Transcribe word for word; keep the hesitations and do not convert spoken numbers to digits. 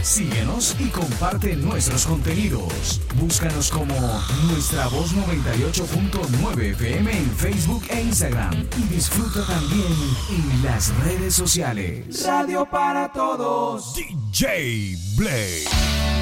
Síguenos y comparte nuestros contenidos. Búscanos como Nuestra Voz noventa y ocho punto nueve F M en Facebook e Instagram. Y disfruta también en las redes sociales. Radio para todos. D J Blade.